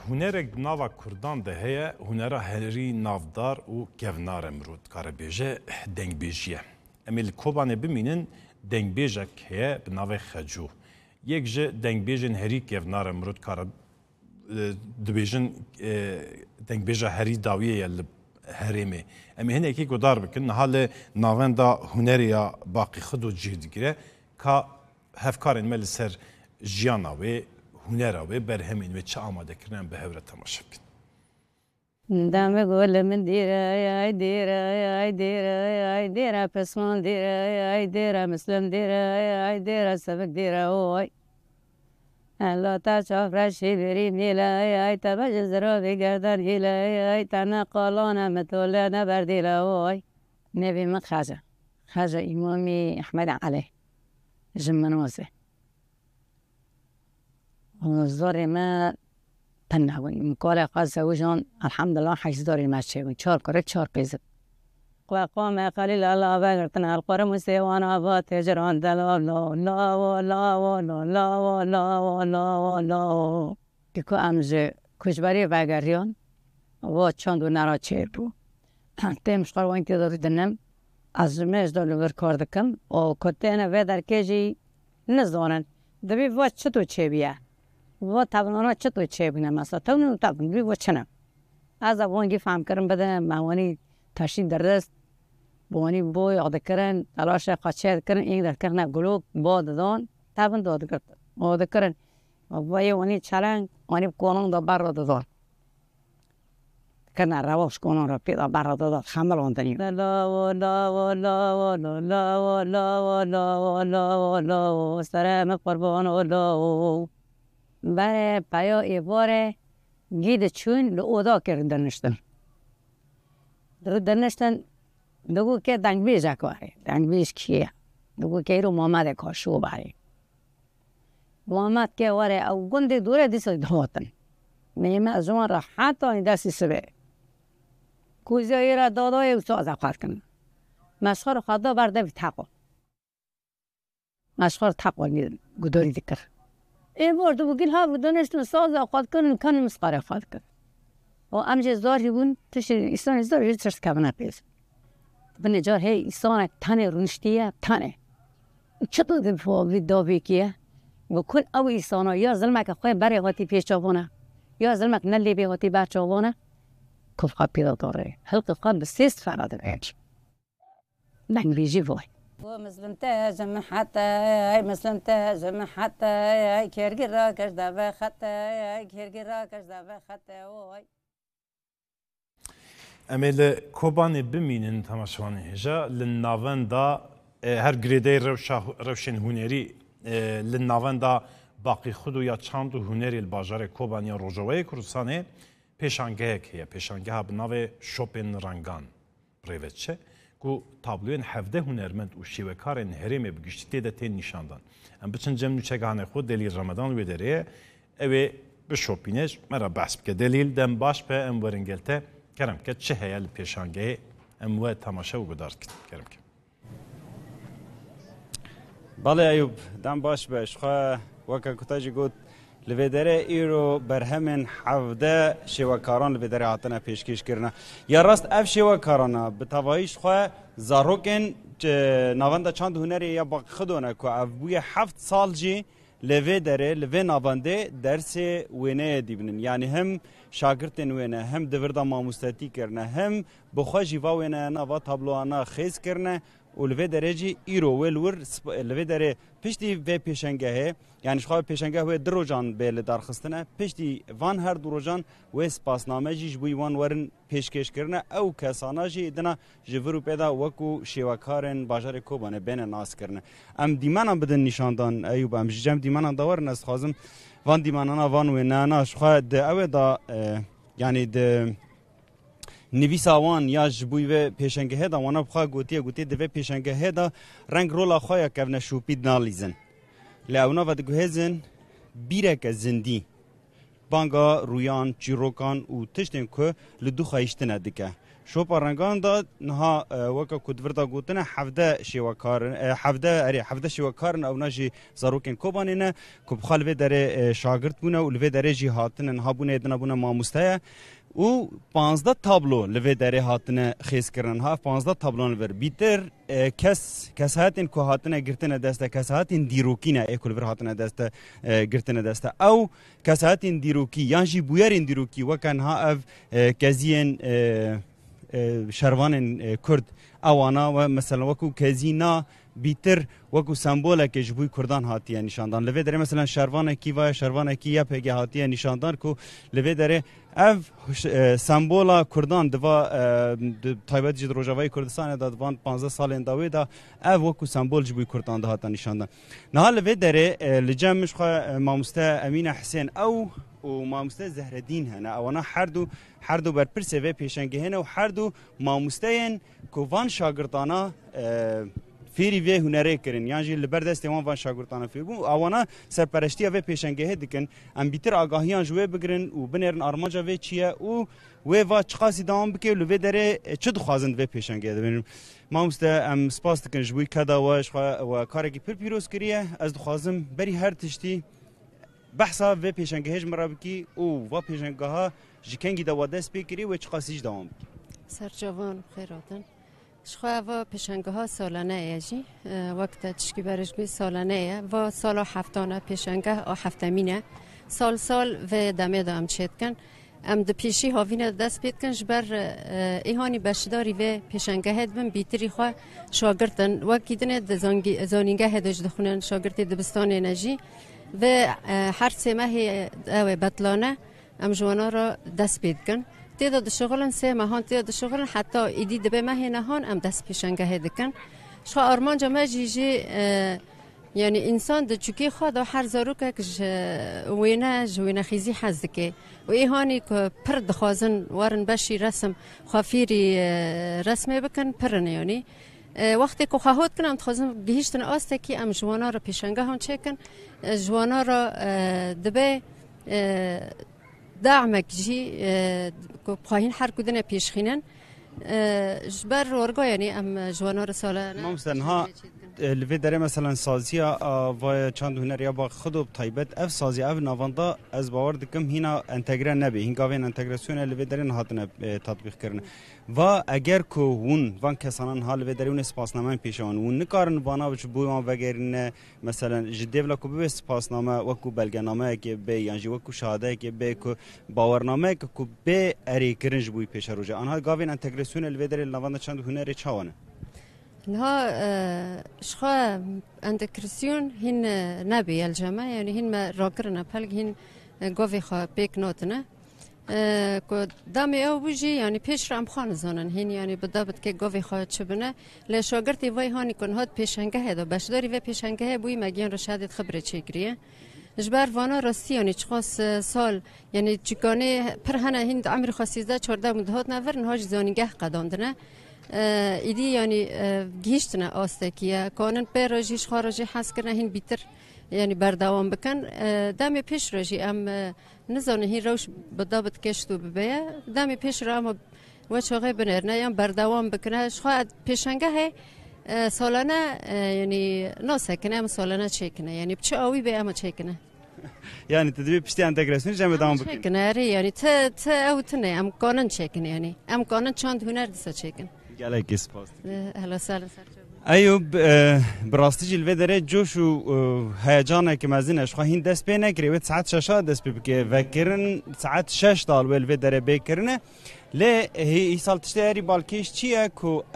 هنرek nava Kurdan de heye hunera herî navdar û kevnar emrû dikare bêje dengbêjiye. Em ê li Kobanê bimînin dengbêjek heye bi navê Xecû. Yek ji dengbêjên herî kevnar emrû dikare dibêjin dengbêja herî dawiye ye li herêmê. Em ê hinekî gudar bikin niha li navenda hunerê ya Baqîxid û cih digire ka hevkarên me li ser jiyana wê hunera wê berhemîn ve çi amadekirin bi hevre temaşa bikin. Dame golüm dira ay dira ay dira ay dira pesman dira ay dira müslüm dira ay dira sabık dira oy. Allah ta çafra şibiri mila ay tabacı zira ve gerdar hila ay tana qalana metolana berdila oy. Nebi mi Xaja. Xaja İmami Ahmed Ali. Jimmanose. زوری ما تنهایی مکاله قاضی وجان الحمدلله حیث داری ماشین چهار کاره چهار پیزد قوام قلیل الله بگرتن القرآن مسیوان آباد تجران دلا لا لا لا لا لا لا لا لا که امروز کشوری بگریان و چند و نرا چیر بو تیمش قروان که داری دنم از میز دلو ورکارد کم و کتینه و در کجی نزدانن دبی وقت چطور چه بیه و تابنانا چطور چه بینم مثلا تابن بی و چنم از اونجی فهم کردم بده موانی تشین در دست بوانی بوی آده کردن تلاش قاچه کردن این در کردن گلوک باد دادن تابن داد کرد آده کردن و یه وانی چرنگ وانی کانون دا بر دادن کردن رواش کانون را پیدا بر دادن خمل آندنی لا لا لا لا لا لا لا لا لا سلام قربان الله برای پایا ایواره گید چون لودا کردن نشتن دنشتن دو که دنگ بیش کاره دنگ بیش کیه دو که رو محمد کاشو باری محمد که واره او گند دوره دیسه دواتن میمه از اون راحت آنی دستی سبه کوزیایی را دادای او ساز اخواد کنن مشخار خدا برده بی تقوی مشخار تقوی گداری دکر این بارد بگیل ها بودنشتون ساز اخواد کنن کنن مسخار اخواد کنن و امجه زاری بون تشت ایسان زاری تشت کبنه پیز بنی جار هی ایسان تنه رونشتیه تنه چطور دفعه داوی کیه و کل او ایسان ها یا ظلمک خواه بری غاتی پیش چاوانه یا ظلمک نلی بی غاتی بر چاوانه کل خواه پیدا داره حلق خواه بسیست فراده بیج لنگ بیجی وای مسلم تاجم حتى اي مسلم تاجم حتى اي كيرجرا كجدا حتى اي كيرجرا كجدا حتى وای امل کوبانی بمینن تماشوانی هجا لناوندا هر گریده روشن هنری لناوندا باقی خودو یا چند هنری الباجار کوبانی روجوای کردستان پیشانگه که پیشانگه ها بناو شوپن رنگان پریوتچه کو تابلوین 17 هنرمند و شیوهکارن هرمه بگشتی ده تین نشاندن. ام بچن جمع چگانه خود دلیل رمضان و دریه اوه به شوپینش مرا بحث که دلیل دم باش به ام ورنگلته کرم که چه هیال پیشانگه ام و تماشا و گدار کرم که. بله ایوب دم باش بهش خواه وکا کتاجی گود لبیدره ایرو برهمن 17 شیوهکاران لبیدره هاتنه پیشکش کرنه یا راست اف شیوهکاران به توایش خواه زاروکن نوانده چند هنری یا باقی خودونه که اف بوی 7 سال جی لبیدره لبی نوانده درس وینه دیبنن یعنی هم شاگردن وینه هم دورده ماموستاتی کرنه هم بخواه جیوا وینه نوا تابلوانا خیز کرنه و لوی درجی ایرو ولور لوی دره پشتی و پیشنگه یعنی شخواه پیشنگه و دروجان به لدارخستنه پشتی وان هر دروجان و سپاسنامه جیش بوی وان ورن پیشکش کرنه او کسانا جی دنا جورو پیدا وکو شیوکارن باجار کوبانه بین ناس کرنه ام دیمانان بدن نشاندان ایوب ام جم دیمانان داورن است خازم وان دیمانانا وان و نه شخواه ده او دا یعنی ده نویساوان یا جبوی و پیشنگه دا وانا بخواه گوتی دوی پیشنگه دا رنگ رولا خواه که افنا شوپید نالیزن لیونا و دگوهزن بیرک زندی بانگا رویان چیروکان و تشتن که لدو خواهشتنه دکه شوپا رنگان دا نها وکا کدوردا گوتنه 17 شیوکارن 17 شیوکارن او نجی زاروکن کوبانینه که بخال وی داره شاگرد بونه و لوی داره جی هاتنه نها بونه دنا بونه ماموستایه و 15 تابلو لوی داره هاتنه خیز کرن ها 15 تابلو لور بیتر کس هاتن که هاتنه گرتنه دسته کس هاتن دیروکینه اکل ور هاتنه دسته گرتنه دسته او کس هاتن دیروکی یانجی بویرین دیروکی وکن ها اف کزین شروان کرد اوانا و مثلا وکو کزینا بیتر وکو سمبوله که جبوی کردان هاتیه نشاندان لوی داره مثلا شروان کی و شروان کی یا پگه هاتیه نشاندان کو لوی داره اف سمبولا کردان دوا تایبت جد روجاوی کردستان دا دوان 15 سال انداوی دا اف وکو سمبول جبوی کردان ده هاتن نشاندان نه لوی داره لجمش خو ماموسته امین حسین او و ماموسته زهردین هنه اوانا هر دو برپرسه و پیشنگه هنه و هر دو ماموسته کوان شاگردانا فیری وی هنره کرن یعنی لبردست وان شاگردانا فیر بو اوانا سرپرستی و پیشنگه دکن ام بیتر آگاهیان جوه بگرن و بنرن ارماجا و چیه و چقاسی دوام بکه لوی داره چه دخوازند و پیشنگه ده ماموسته ام سپاس دکن جوی کدا و کارکی پیروز کریه از دخوازم بری هر تشتی بحثا و پیشنگه هج مرابکی او و پیشنگه ها جکنگی دا دست بکری و چقاسیش دوام بکی سرجوان خیراتن شخوا و پیشنگه ها سالانه ایجی وقت تشکی برشگوی سالانه ای و سال هفتانه پیشنگه و هفتمینه سال و دمه دا ام چید کن ام د پیشی هاوینه دست پید کن جبر ایهانی بشداری و پیشنگه هد بم بیتری خواه شاگردن وکی دنه زانینگه هدش دخونن شاگردی دبستان انرژی و هر سه ماه بطلانه ام جوانا را دست پید کن تعداد شغلن سه ماهان تعداد شغلن حتی ایدی دبه ماه نهان ام دست پیشنگه دکن شو آرمان جمع جیجی یعنی انسان د چوکی خود هر زاروکه وینه خیزی حزدکه و ایهانی که پر دخوازن وارن بشی رسم خافیری رسمه بکن پرن یعنی وقتی که خواهد کنم تخوازم گهیشتن آسته که ام جوانا را پیشنگه هم چکن جوانا را دبه دعمک جی که خواهین هر کدنه پیشخینن جبر ورگا یعنی ام جوانا را ساله ممسن ها لوی داره مثلا سازیا و چند هنریا با خود طیبت اف سازی اف نواندا از باور دکم هینا انتگره نبی هنگاوین انتگراسیون لوی داره نهاتنه تطبیق کرنه و اگر که وان کسانان حال لوی داره اون سپاسنامه پیشان اون نکارن وانا بچ بو ما وگرین مثلا جدی ولا کو به سپاسنامه و کو بلگنامه که به یعنی و کو شهاده که به کو باورنامه که کو به اری کرنج بو پیش روزه آنها گاوین انتگراسیون لوی داره نواندا چند هنر چاونه ها شخوا انتگراسیون هن نبی الجامعه یعنی هن ما راکرنا پلگ هن گاوی خوا بیک نوتنه که دامی او بجی یعنی پیش رام خان زنن هن یعنی بدابت که گاوی خوا چه بنه لشاگرتی وای هانی کن هات پیشنگه هدا باشداری و پیشنگه بوی مگین رو شاید خبره چگریه جبر وانا راستی یعنی چخاص سال یعنی چکانه پر هنه هند عمر خاصیزده 14 مدهات نور نهاج زانیگه قداندنه ایدی یعنی گیشتنه آستکیه کانن پر راجیش خارجی حس کرنه هین بیتر یعنی بردوام بکن دم پیش راجی ام نزانه هین روش بدابت کشتو ببیه دم پیش را اما و چاقه بنرنه یم بردوام بکنه شاید پیشنگه سالانه یعنی ناسکنه ام سالانه چکنه یعنی بچه آوی به اما چکنه یعنی تدبیر پشتی انتگراسیون جمع دوام بکنه چکنه ری یعنی تا او تنه ام کانن چکنه یعنی ام کانن چند هنر دسته چکن گله کس پاست هلا سلام ایوب براستی جلوه داره جوش و هیجانه که مزینش خواهین دست پی نکری و ساعت 6 دست پی بکه وکرن ساعت 6 دال ولوه داره بکرنه لی هی سال تشتری بالکیش چیه که